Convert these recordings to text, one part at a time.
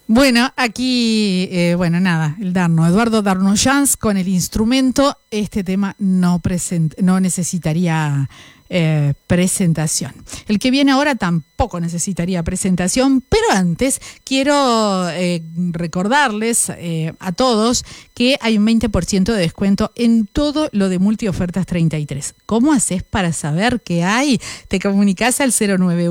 Bueno, aquí, nada, Eduardo Darnoyans con el instrumento. Este tema no necesitaría presentación. El que viene ahora tampoco necesitaría presentación, pero antes quiero recordarles a todos que hay un 20% de descuento en todo lo de Multiofertas 33. ¿Cómo haces para saber qué hay? Te comunicás al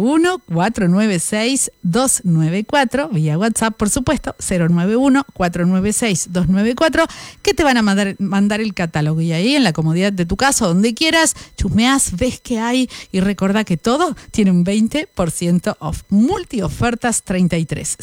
091-496-294, vía WhatsApp, por supuesto, 091-496-294, que te van a mandar el catálogo. Y ahí, en la comodidad de tu casa, donde quieras, chusmeás, ves qué hay y recordá que todo tiene un 20% off. Multiofertas 33,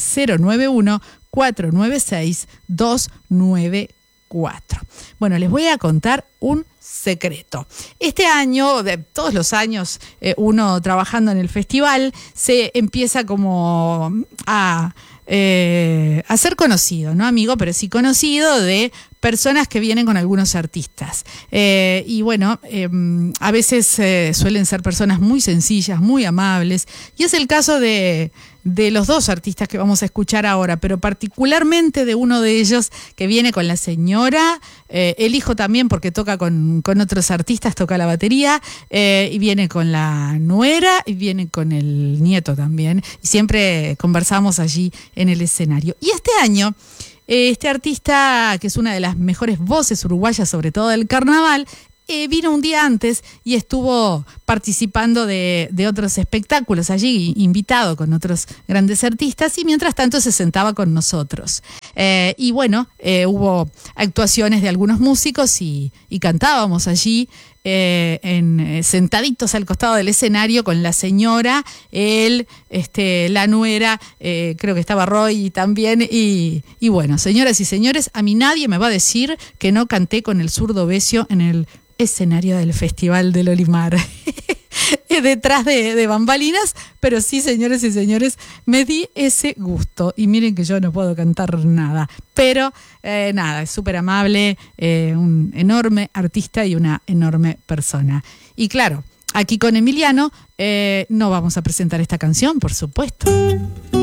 091-496-294. Bueno, les voy a contar un secreto. Este año, de todos los años, uno trabajando en el festival, se empieza como a ser conocido, no amigo, pero sí conocido de personas que vienen con algunos artistas. Y bueno, a veces suelen ser personas muy sencillas, muy amables, y es el caso de los dos artistas que vamos a escuchar ahora, pero particularmente de uno de ellos que viene con la señora, el hijo también porque toca con otros artistas, toca la batería, y viene con la nuera y viene con el nieto también, y siempre conversamos allí en el escenario. Y este año, este artista, que es una de las mejores voces uruguayas, sobre todo del carnaval, vino un día antes y estuvo participando de otros espectáculos allí, invitado con otros grandes artistas, y mientras tanto se sentaba con nosotros. Y bueno, hubo actuaciones de algunos músicos y cantábamos allí sentaditos al costado del escenario con la señora, él, la nuera, creo que estaba Roy también, y bueno, señoras y señores, a mí nadie me va a decir que no canté con el zurdo Besio en el escenario del Festival del Olimar. Detrás de bambalinas, pero sí, señores y señores, me di ese gusto. Y miren que yo no puedo cantar nada, pero nada, es súper amable, un enorme artista y una enorme persona. Y claro, aquí con Emiliano no vamos a presentar esta canción, por supuesto.